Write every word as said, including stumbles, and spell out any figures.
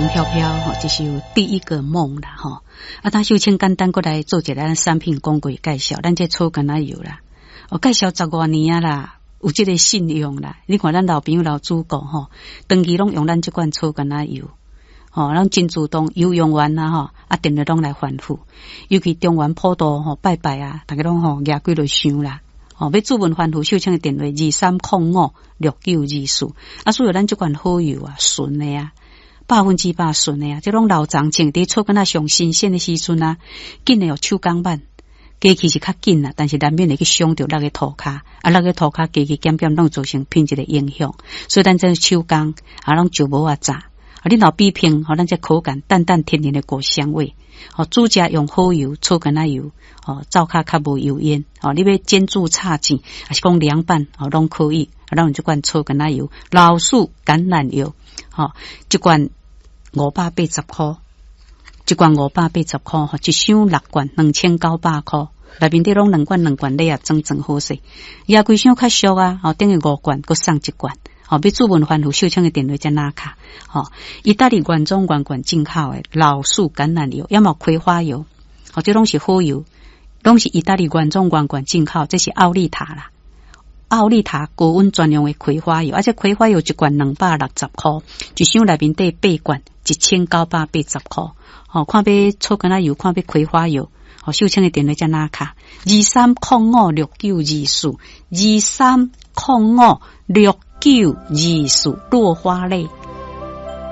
飘飘吼，这是有第一个梦啦吼。啊，咱首先简单过来做一个咱产品广告介绍，咱这草橄榄油啦，我介绍十多年啊啦，有这个信用啦。你看咱老朋友老主顾吼，长期拢用咱这款草橄榄油，吼，咱真主动有用完啦吼，啊，定日拢来反复。尤其中原普渡吼拜拜啊，大家拢吼举几落香啦。哦，要注文反复秀清的电话二三空五六九二四，啊，所以咱这款好油啊，纯的啊。百分之百顺的啊，这种老长青伫草根啊上新鲜的时阵啊，紧的有手工版，加起是较紧啦，但是难免会去伤到那个涂骹，啊，那个涂骹加起减减拢造成品质的影响，所以咱这手工啊，拢就无啊炸，啊，你老比拼，吼，咱这口感淡淡甜甜的果香味，哦，主家用好油，草根啊油，哦，灶骹较无油烟，哦，你要煎煮炒煎，还是讲凉拌，哦，拢可以，啊，咱用这款草根啊油，老树橄榄油，哦，这款。五百八十块，一罐五百八十块，吼，一箱六罐两千九百块，内面底拢两罐两罐咧啊，整整好势。也规箱较俗啊，吼，等于五罐，佮送一罐，吼，要注文反复秀清的电话才拿卡，吼，意大利原装原罐进口的老树橄榄油，要么葵花油，吼，这拢是好油，拢是意大利原装原罐进口，这是奥利塔啦。奥利塔高温专用的葵花油，而且葵花油一罐两百六十块，一箱内面底八罐，一千九百八十块。哦，看要草橄榄油，看要葵花油，哦，秀清的电话在哪卡？二三空五六九二四，二三空五六九二四，落花泪。